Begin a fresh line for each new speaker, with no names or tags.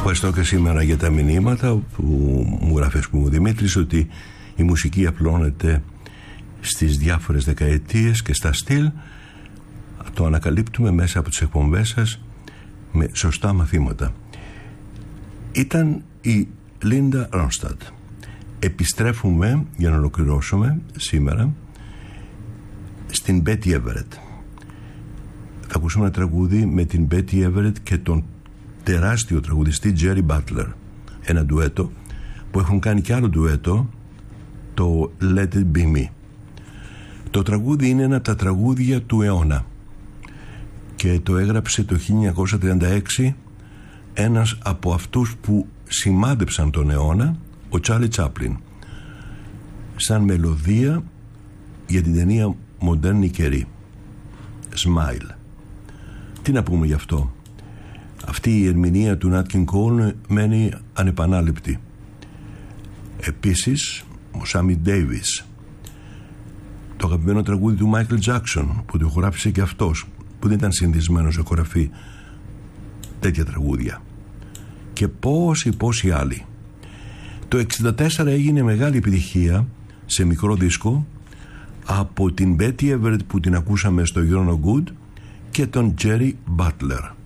Ευχαριστώ και σήμερα για τα μηνύματα που μου γράφει, ας πούμε, ο Δημήτρης, ότι η μουσική απλώνεται στις διάφορες δεκαετίες και στα στυλ. Το ανακαλύπτουμε μέσα από τις εκπομπές σας με σωστά μαθήματα. Ήταν η Λίντα Ρόνσταντ. Επιστρέφουμε για να ολοκληρώσουμε σήμερα στην Μπέτι Έβερετ. Θα ακούσουμε ένα τραγούδι με την Μπέτι Έβερετ και τον τεράστιο τραγουδιστή Τζέρι Μπάτλερ. Ένα ντουέτο που έχουν κάνει κι άλλο ντουέτο, το Let It Be Me. Το τραγούδι είναι ένα από τα τραγούδια του αιώνα και το έγραψε το 1936 ένας από αυτούς που σημάδεψαν τον αιώνα, ο Τσάρλι Τσάπλιν, σαν μελωδία για την ταινία Μοντέρνη Καιρή, Smile. Τι να πούμε γι' αυτό? Αυτή η ερμηνεία του Νάτ Κιν Κόλ μένει ανεπανάληπτη. Επίσης ο Σάμι Ντέιβις, το αγαπημένο τραγούδι του Μάικλ Τζάκσον που το γράψε και αυτός, που δεν ήταν συνηθισμένος να γραφεί τέτοια τραγούδια, και πόσοι άλλοι. Το 1964 έγινε μεγάλη επιτυχία σε μικρό δίσκο από την Betty Everett που την ακούσαμε στο You're No Good και τον Jerry Butler.